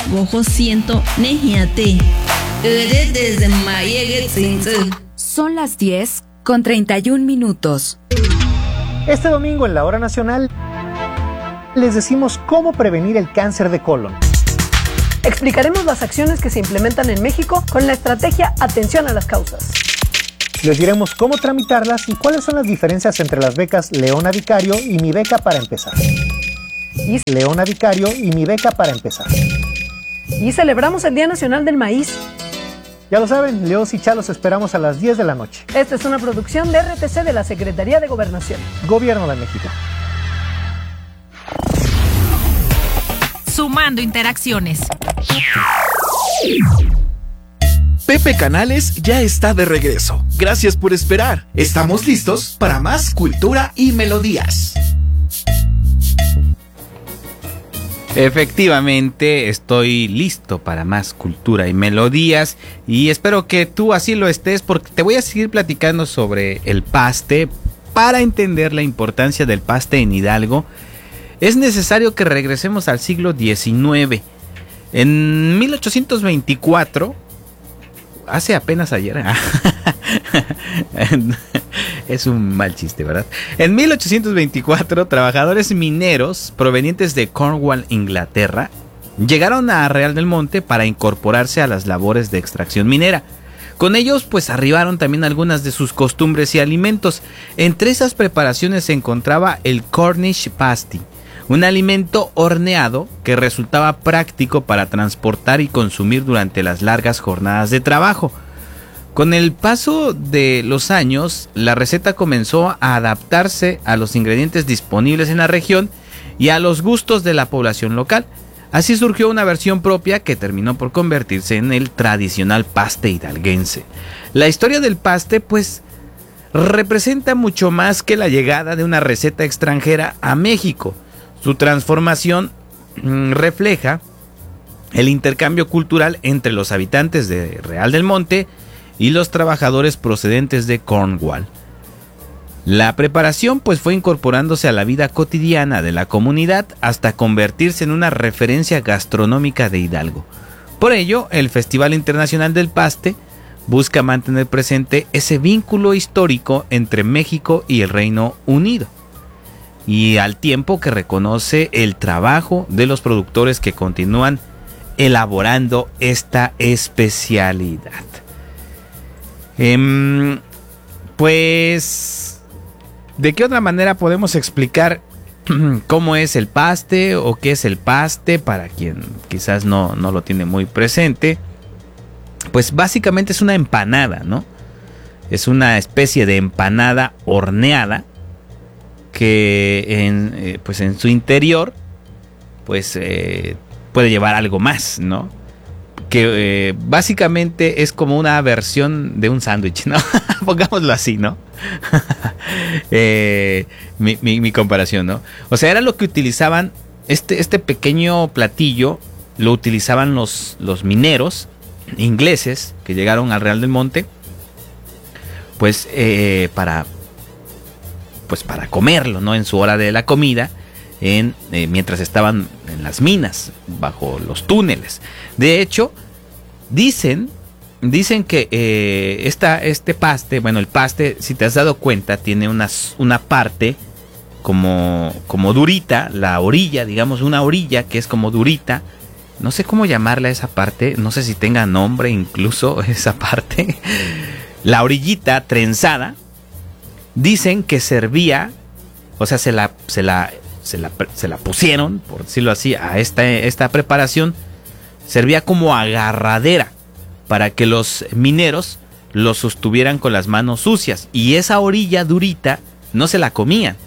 Bojo siento nejiate. Desde Mayegue Tzinze. Son las 10:31. Este domingo en la Hora Nacional les decimos cómo prevenir el cáncer de colon. Explicaremos las acciones que se implementan en México con la estrategia Atención a las Causas. Les diremos cómo tramitarlas y cuáles son las diferencias entre las becas Leona Vicario y Mi Beca para Empezar. Leona Vicario y Mi Beca para Empezar. Y celebramos el Día Nacional del Maíz. Ya lo saben, Leos y Chalos esperamos a las 10 de la noche. Esta es una producción de RTC de la Secretaría de Gobernación. Gobierno de México. Sumando interacciones. Pepe Canales ya está de regreso. Gracias por esperar. Estamos listos para más cultura y melodías. Efectivamente, estoy listo para más cultura y melodías y espero que tú así lo estés porque te voy a seguir platicando sobre el paste. Para entender la importancia del paste en Hidalgo, es necesario que regresemos al siglo XIX. En 1824, hace apenas ayer, es un mal chiste, ¿verdad? En 1824, trabajadores mineros provenientes de Cornwall, Inglaterra, llegaron a Real del Monte para incorporarse a las labores de extracción minera. Con ellos, pues arribaron también algunas de sus costumbres y alimentos. Entre esas preparaciones se encontraba el Cornish pasty, un alimento horneado que resultaba práctico para transportar y consumir durante las largas jornadas de trabajo. Con el paso de los años, la receta comenzó a adaptarse a los ingredientes disponibles en la región y a los gustos de la población local. Así surgió una versión propia que terminó por convertirse en el tradicional paste hidalguense. La historia del paste, pues, representa mucho más que la llegada de una receta extranjera a México. Su transformación refleja el intercambio cultural entre los habitantes de Real del Monte y los trabajadores procedentes de Cornwall. La preparación pues fue incorporándose a la vida cotidiana de la comunidad hasta convertirse en una referencia gastronómica de Hidalgo. Por ello, el Festival Internacional del Paste busca mantener presente ese vínculo histórico entre México y el Reino Unido, y al tiempo que reconoce el trabajo de los productores que continúan elaborando esta especialidad. Pues, ¿de qué otra manera podemos explicar cómo es el paste o qué es el paste para quien quizás no lo tiene muy presente? Pues básicamente es una empanada, ¿no? Es una especie de empanada horneada que en su interior pues puede llevar algo más, ¿no? Que básicamente es como una versión de un sándwich, ¿no? Pongámoslo así, ¿no? Mi comparación, ¿no? O sea, era lo que utilizaban, este pequeño platillo lo utilizaban los mineros ingleses que llegaron al Real del Monte, pues para comerlo, ¿no? En su hora de la comida, mientras estaban en las minas, bajo los túneles. De hecho, dicen que este paste, bueno, el paste, si te has dado cuenta, tiene una parte como durita, la orilla, digamos, una orilla que es como durita. No sé cómo llamarla esa parte, no sé si tenga nombre incluso esa parte. La orillita trenzada, dicen que servía, o sea, se la pusieron, por decirlo así, a esta preparación, servía como agarradera para que los mineros lo sostuvieran con las manos sucias, y esa orilla durita no se la comían,